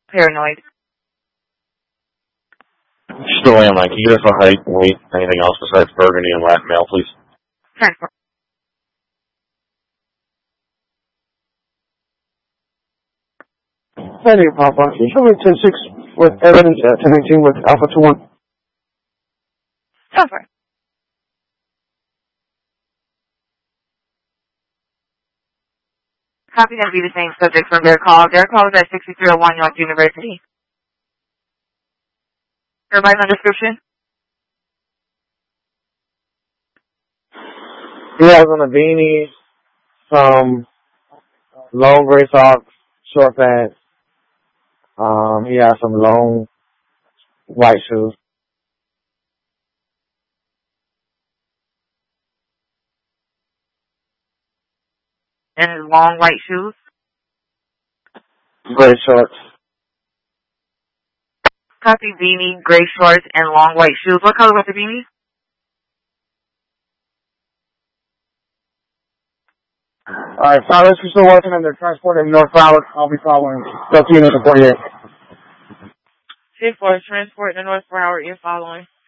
Paranoid. Still am. Can you give us a height, weight, anything else besides burgundy and Latin male, please? Transport. Hey, Papa. Can you show me 10-6 with evidence at 10-18 with Alpha 2-1? Transport. Copy, going to be the same subject from their call. Their call is at 6301 York University. Everybody on description? He has on a beanie, some long gray socks, short pants. He has some long white shoes. And his long white shoes? Gray shorts. Copy, beanie, gray shorts, and long white shoes. What color was the beanie? Alright, Silas, you're still working and they're transporting North Broward. I'll be following. Go to Unit 48. 6-4, transport to North Broward, you're following.